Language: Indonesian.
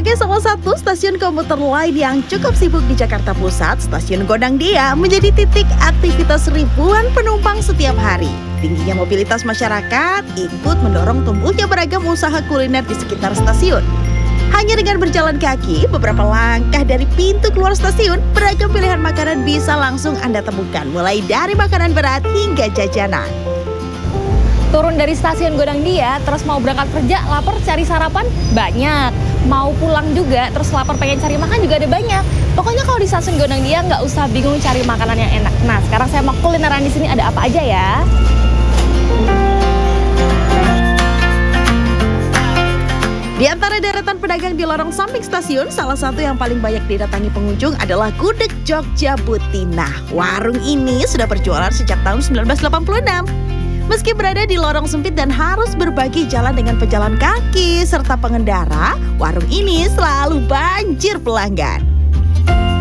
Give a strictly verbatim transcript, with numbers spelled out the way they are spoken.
Sebagai salah satu stasiun komuter lain yang cukup sibuk di Jakarta Pusat, Stasiun Gondang Dia menjadi titik aktivitas ribuan penumpang setiap hari. Tingginya mobilitas masyarakat ikut mendorong tumbuhnya beragam usaha kuliner di sekitar stasiun. Hanya dengan berjalan kaki, beberapa langkah dari pintu keluar stasiun, beragam pilihan makanan bisa langsung Anda temukan, mulai dari makanan berat hingga jajanan. Turun dari stasiun Gondang Dia, terus mau berangkat kerja, lapar cari sarapan, banyak. Mau pulang juga, terus lapar pengen cari makan juga ada banyak. Pokoknya kalau di stasiun Gondang Dia nggak usah bingung cari makanan yang enak. Nah, sekarang saya mau kulineran di sini, ada apa aja ya? Di antara deretan pedagang di lorong samping stasiun, salah satu yang paling banyak didatangi pengunjung adalah Gudeg Jogja Butina. Warung ini sudah berjualan sejak tahun seribu sembilan ratus delapan puluh enam. Meski berada di lorong sempit dan harus berbagi jalan dengan pejalan kaki serta pengendara, warung ini selalu banjir pelanggan.